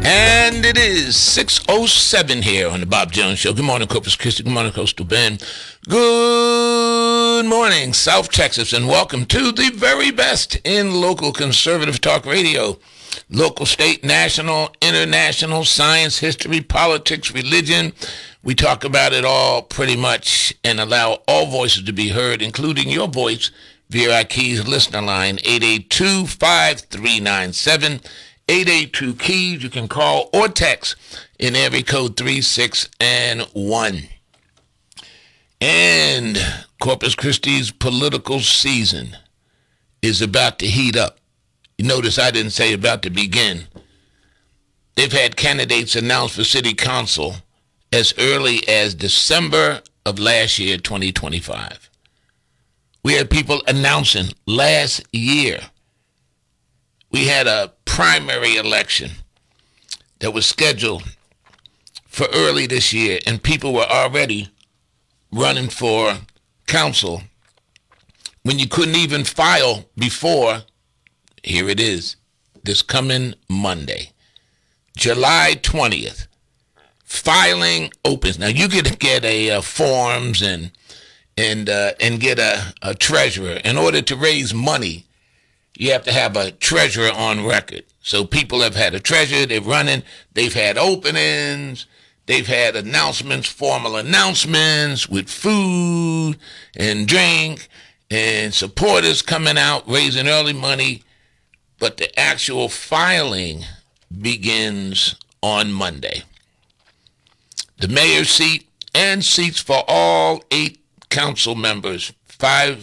And it is 6:07 here on the Bob Jones Show. Good morning, Corpus Christi. Good morning, Coastal Bend. Good morning, South Texas, and welcome to the very best in local conservative talk radio. Local, state, national, international, science, history, politics, religion. We talk about it all pretty much and allow all voices to be heard, including your voice, via our Keys listener line, 882-5397. 882 Keys. You can call or text in area code 36 and 1. And Corpus Christi's political season is about to heat up. You notice I didn't say about to begin. They've had candidates announced for city council as early as December of last year, 2025. We had people announcing last year. We had a primary election that was scheduled for early this year, and people were already running for council when you couldn't even file before. Here it is, this coming Monday, July 20th. Filing opens. Now you could get a forms and get a treasurer. In order to raise money, you have to have a treasurer on record. So people have had a treasurer, they're running, they've had openings, they've had announcements, formal announcements with food and drink and supporters coming out, raising early money. But the actual filing begins on Monday. The mayor's seat and seats for all 8 council members, 5